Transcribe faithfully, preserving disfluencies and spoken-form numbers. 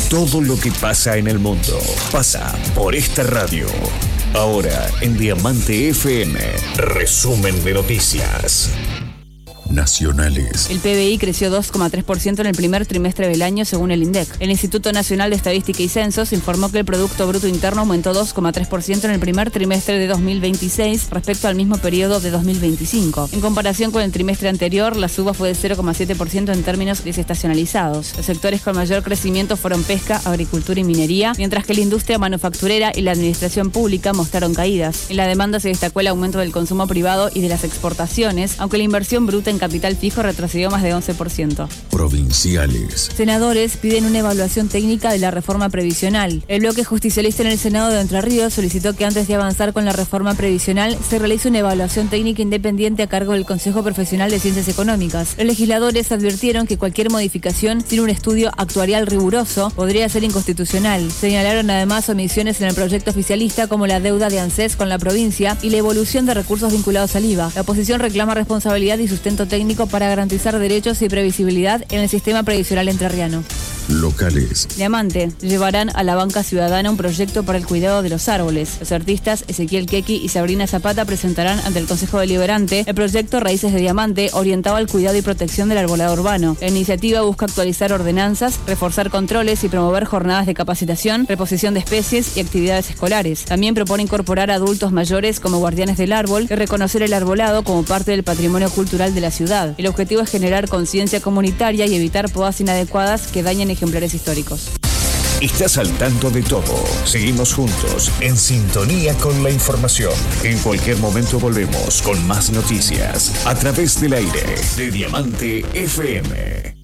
Todo lo que pasa en el mundo pasa por esta radio. Ahora en Diamante F M, resumen de noticias nacionales. El P B I creció dos coma tres por ciento en el primer trimestre del año según el INDEC. El Instituto Nacional de Estadística y Censos informó que el Producto Bruto Interno aumentó dos coma tres por ciento en el primer trimestre de dos mil veintiséis respecto al mismo periodo de dos mil veinticinco. En comparación con el trimestre anterior, la suba fue de cero coma siete por ciento en términos desestacionalizados. Los sectores con mayor crecimiento fueron pesca, agricultura y minería, mientras que la industria manufacturera y la administración pública mostraron caídas. En la demanda se destacó el aumento del consumo privado y de las exportaciones, aunque la inversión bruta en capital fijo retrocedió más de once por ciento. Provinciales. Senadores piden una evaluación técnica de la reforma previsional. El bloque justicialista en el Senado de Entre Ríos solicitó que antes de avanzar con la reforma previsional se realice una evaluación técnica independiente a cargo del Consejo Profesional de Ciencias Económicas. Los legisladores advirtieron que cualquier modificación sin un estudio actuarial riguroso podría ser inconstitucional. Señalaron además omisiones en el proyecto oficialista como la deuda de ANSES con la provincia y la evolución de recursos vinculados al I V A. La oposición reclama responsabilidad y sustento técnico para garantizar derechos y previsibilidad en el sistema previsional entrerriano. Locales. Diamante llevarán a la banca ciudadana un proyecto para el cuidado de los árboles. Los artistas Ezequiel Quequi y Sabrina Zapata presentarán ante el Consejo Deliberante el proyecto Raíces de Diamante orientado al cuidado y protección del arbolado urbano. La iniciativa busca actualizar ordenanzas, reforzar controles y promover jornadas de capacitación, reposición de especies y actividades escolares. También propone incorporar a adultos mayores como guardianes del árbol y reconocer el arbolado como parte del patrimonio cultural de la ciudad. El objetivo es generar conciencia comunitaria y evitar podas inadecuadas que dañen ejemplares históricos. Estás al tanto de todo. Seguimos juntos, en sintonía con la información. En cualquier momento volvemos con más noticias a través del aire de Diamante F M.